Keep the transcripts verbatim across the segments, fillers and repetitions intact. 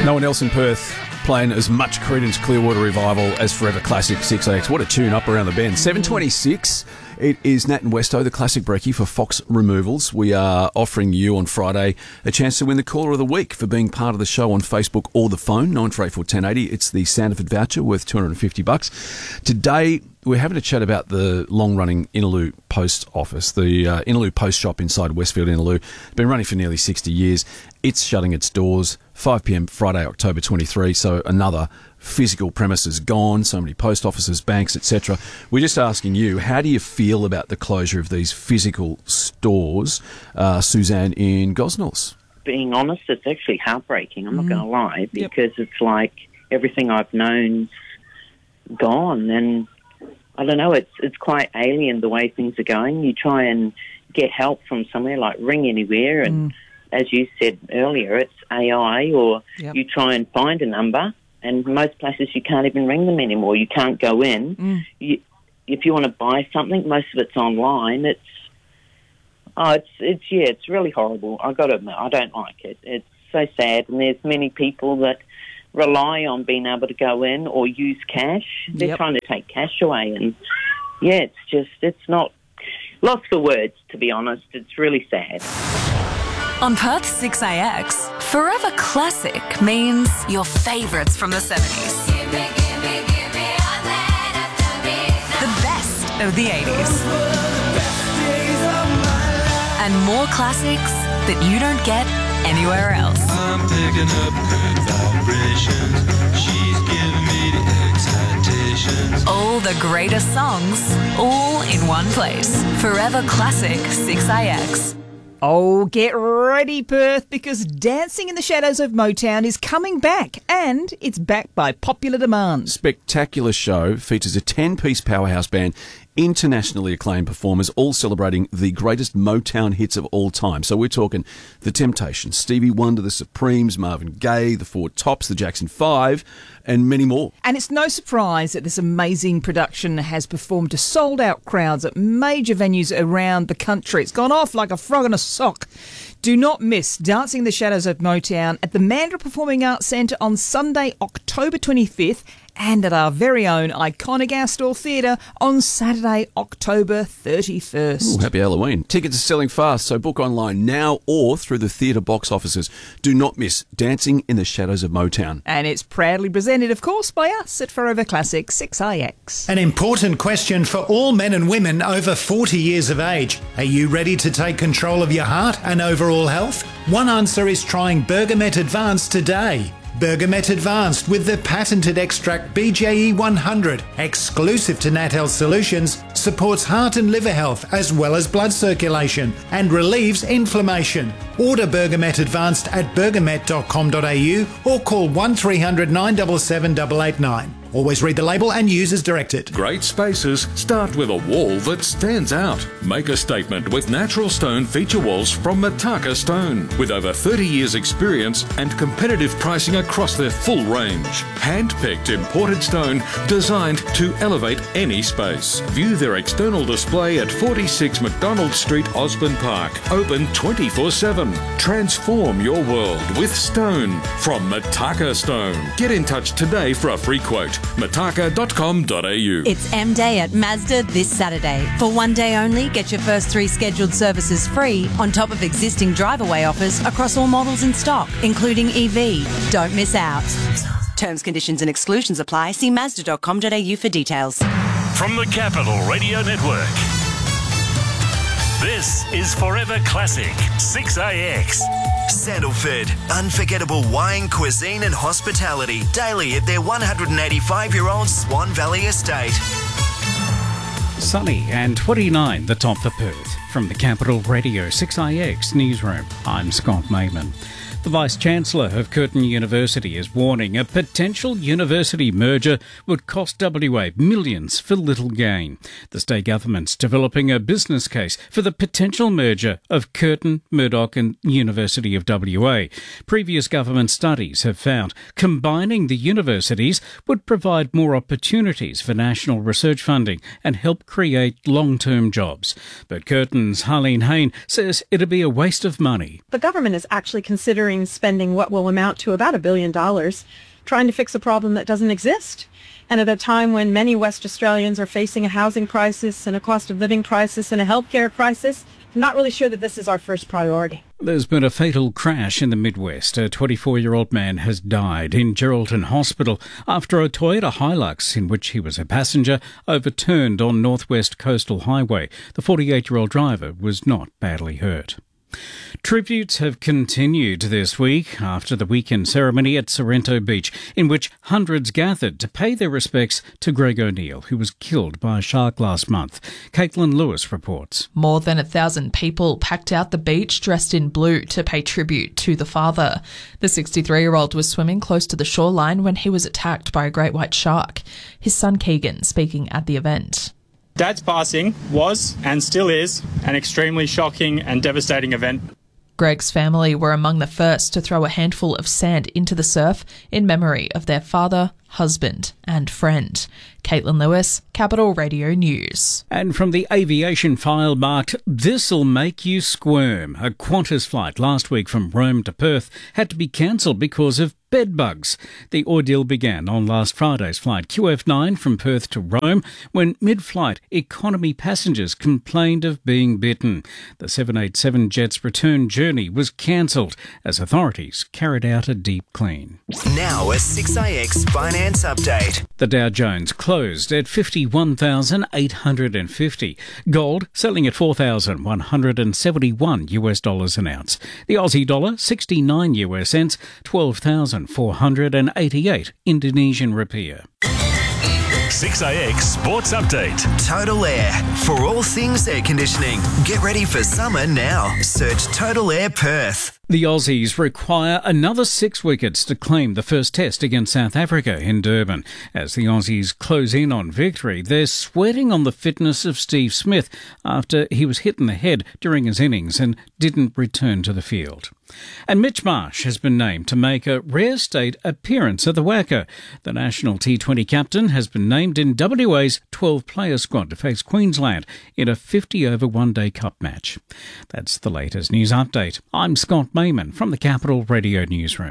No one else in Perth playing as much Creedence Clearwater Revival as Forever Classic six A X. What a tune up around the bend. seven twenty-six. It is Nat and Westo, the classic brekkie for Fox Removals. We are offering you on Friday a chance to win the Caller of the Week for being part of the show on Facebook or the phone, nine four eight four, one oh eight oh. It's the Sandford voucher worth two hundred fifty bucks. Today, we're having a chat about the long-running Innaloo Post Office. The uh, Innaloo Post Shop inside Westfield, Innaloo, been running for nearly sixty years. It's shutting its doors five p.m. Friday, October twenty-third, so another physical premises gone, so many post offices, banks, et cetera. We're just asking you, how do you feel about the closure of these physical stores, uh, Suzanne in Gosnells? Being honest, it's actually heartbreaking, I'm not Mm. going to lie, because yep. it's like everything I've known's gone, and I don't know, it's it's quite alien the way things are going. You try and get help from somewhere like Ring Anywhere, and mm. as you said earlier, it's A I, or yep. you try and find a number, and most places you can't even ring them anymore. You can't go in. Mm. You, if you want to buy something, most of it's online. It's oh, it's it's yeah, it's really horrible. I got to admit, I don't like it. It's so sad, and there's many people that rely on being able to go in or use cash. They're yep. trying to take cash away, and yeah, it's just it's not lost for words, to be honest. It's really sad. On Perth six A X, Forever Classic means your favourites from the seventies. Give me, give me, give me all that after me. The best of the eighties. And more classics that you don't get anywhere else. I'm picking up good vibrations. She's giving me the excitations. All the greatest songs, all in one place. Forever Classic six A X. Oh, get ready, Perth, because Dancing in the Shadows of Motown is coming back, and it's back by popular demand. Spectacular show, features a ten-piece powerhouse band, internationally acclaimed performers, all celebrating the greatest Motown hits of all time. So we're talking The Temptations, Stevie Wonder, The Supremes, Marvin Gaye, The Four Tops, The Jackson Five, and many more. And it's no surprise that this amazing production has performed to sold-out crowds at major venues around the country. It's gone off like a frog in a sock. Do not miss Dancing in the Shadows of Motown at the Mandurah Performing Arts Centre on Sunday, October twenty-fifth, and at our very own iconic Astor Theatre on Saturday, October thirty-first. Ooh, happy Halloween. Tickets are selling fast, so book online now or through the theatre box offices. Do not miss Dancing in the Shadows of Motown. And it's proudly presented, of course, by us at Forever Classic six A X. An important question for all men and women over forty years of age. Are you ready to take control of your heart and overall health? One answer is trying Bergamet Advanced today. Bergamet Advanced with the patented extract B J E one hundred, exclusive to Nat Health Solutions, supports heart and liver health as well as blood circulation and relieves inflammation. Order Bergamet Advanced at bergamet dot com dot a u or call one three hundred nine seven seven eight eight nine. Always read the label and use as directed. Great spaces start with a wall that stands out. Make a statement with natural stone feature walls from Mataka Stone. With over thirty years experience and competitive pricing across their full range. Hand-picked imported stone designed to elevate any space. View their external display at forty-six McDonald Street, Osborne Park. Open twenty-four seven. Transform your world with stone from Mataka Stone. Get in touch today for a free quote. mataka dot com dot a u. It's M-Day at Mazda this Saturday. For one day only, get your first three scheduled services free on top of existing drive-away offers across all models in stock, including E V. Don't miss out. Terms, conditions and exclusions apply. See mazda dot com dot a u for details. From the Capital Radio Network, this is Forever Classic six A X. Sandalford, unforgettable wine, cuisine and hospitality daily at their one hundred eighty-five-year-old Swan Valley estate. Sunny and twenty-nine, the top for Perth. From the Capital Radio six A X newsroom, I'm Scott Mayman. The Vice-Chancellor of Curtin University is warning a potential university merger would cost W A millions for little gain. The state government's developing a business case for the potential merger of Curtin, Murdoch and University of W A. Previous government studies have found combining the universities would provide more opportunities for national research funding and help create long-term jobs. But Curtin's Harleen Hain says it'd be a waste of money. The government is actually considering considering spending what will amount to about a billion dollars trying to fix a problem that doesn't exist. And at a time when many West Australians are facing a housing crisis and a cost of living crisis and a healthcare crisis, I'm not really sure that this is our first priority. There's been a fatal crash in the Midwest. A twenty-four-year-old man has died in Geraldton Hospital after a Toyota Hilux, in which he was a passenger, overturned on Northwest Coastal Highway. The forty-eight-year-old driver was not badly hurt. Tributes have continued this week after the weekend ceremony at Sorrento Beach, in which hundreds gathered to pay their respects to Greg O'Neill, who was killed by a shark last month. Caitlin Lewis reports. More than a thousand people packed out the beach dressed in blue to pay tribute to the father. The sixty-three-year-old was swimming close to the shoreline when he was attacked by a great white shark. His son Keegan speaking at the event. Dad's passing was, and still is, an extremely shocking and devastating event. Greg's family were among the first to throw a handful of sand into the surf in memory of their father, husband and friend. Caitlin Lewis, Capital Radio News. And from the aviation file marked, "This'll make you squirm." A Qantas flight last week from Rome to Perth had to be cancelled because of bed bugs. The ordeal began on last Friday's flight Q F nine from Perth to Rome when mid-flight economy passengers complained of being bitten. The seven eighty-seven jet's return journey was cancelled as authorities carried out a deep clean. Now a six A X finance update. The Dow Jones closed at fifty-one thousand eight hundred fifty. Gold selling at four thousand one hundred seventy-one US dollars an ounce. The Aussie dollar sixty-nine US cents, twelve thousand four hundred eighty-eight Indonesian rupiah. six A X Sports Update. Total Air. For all things air conditioning. Get ready for summer now. Search Total Air Perth. The Aussies require another six wickets to claim the first test against South Africa in Durban. As the Aussies close in on victory, they're sweating on the fitness of Steve Smith after he was hit in the head during his innings and didn't return to the field. And Mitch Marsh has been named to make a rare state appearance at the WACA. The national T twenty captain has been named in W A's twelve-player squad to face Queensland in a fifty-over one-day cup match. That's the latest news update. I'm Scott Mayman from the Capital Radio Newsroom.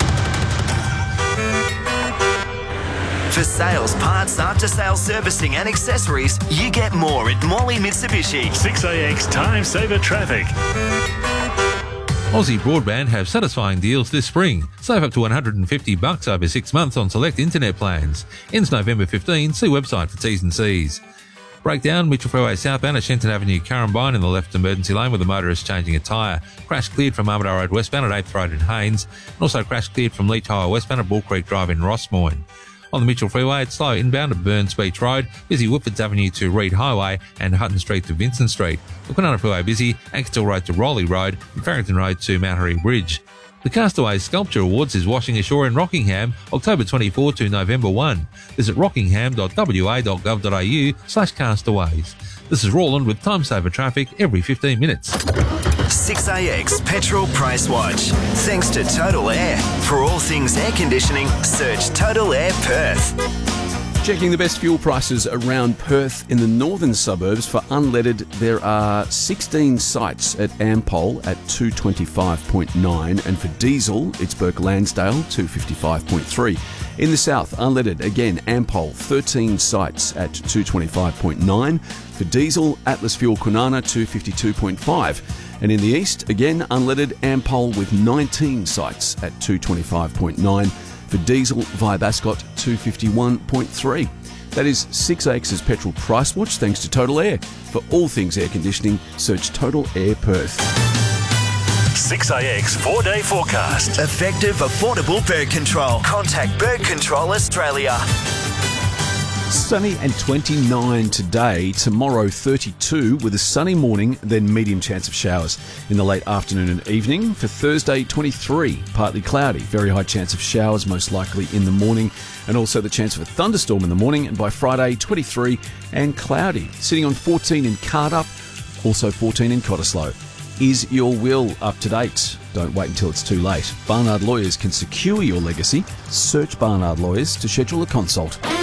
For sales, parts, after-sales servicing and accessories, you get more at Morley Mitsubishi. six A X Time Saver Traffic. Aussie Broadband have satisfying deals this spring. Save up to one hundred fifty bucks over six months on select internet plans. Ends November fifteenth. See website for T's and C's. Breakdown, Mitchell Freeway southbound at Shenton Avenue, Currumbine in the left emergency lane with a motorist changing a tyre. Crash cleared from Armadale Road westbound at eighth Road in Haynes. And also crash cleared from Leach Highway westbound at Bull Creek Drive in Rossmoyne. On the Mitchell Freeway, it's slow inbound at Burns Beach Road, busy Woodfords Avenue to Reed Highway and Hutton Street to Vincent Street. The Kwinana Freeway busy, Ankerstil Road to Rowley Road and Farrington Road to Mount Harry Bridge. The Castaways Sculpture Awards is washing ashore in Rockingham, October twenty-fourth to November first. Visit rockingham dot w a dot gov dot a u slash castaways. This is Roland with Time Saver Traffic every fifteen minutes. six A X Petrol Price Watch. Thanks to Total Air. For all things air conditioning, search Total Air Perth. Checking the best fuel prices around Perth in the northern suburbs. For unleaded, there are sixteen sites at Ampol at two twenty-five point nine, and for diesel, it's Burke Lansdale two fifty-five point three. In the south, unleaded, again, Ampol, thirteen sites at two twenty-five point nine. For diesel, Atlas Fuel Kwinana two fifty-two point five. And in the east, again, unleaded, Ampol with nineteen sites at two twenty-five point nine. For diesel, via Bascott two fifty-one point three. That is six A X's Petrol Price Watch, thanks to Total Air. For all things air conditioning, search Total Air Perth. six A X four-day forecast. Effective, affordable bird control. Contact Bird Control Australia. Sunny and twenty-nine today, tomorrow thirty-two with a sunny morning, then medium chance of showers in the late afternoon and evening. For Thursday, twenty-three, partly cloudy, very high chance of showers, most likely in the morning, and also the chance of a thunderstorm in the morning. And by Friday, twenty-three and cloudy. Sitting on fourteen in Cardup, also fourteen in Cottesloe. Is your will up to date? Don't wait until it's too late. Barnard Lawyers can secure your legacy. Search Barnard Lawyers to schedule a consult.